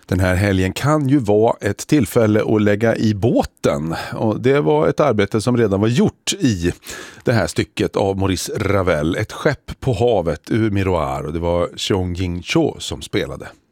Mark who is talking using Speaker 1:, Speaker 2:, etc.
Speaker 1: Den här helgen kan ju vara ett tillfälle att lägga i båten, och det var ett arbete som redan var gjort i det här stycket av Maurice Ravel, Ett skepp på havet ur Miroir, och det var Cheong Jing Cho som spelade.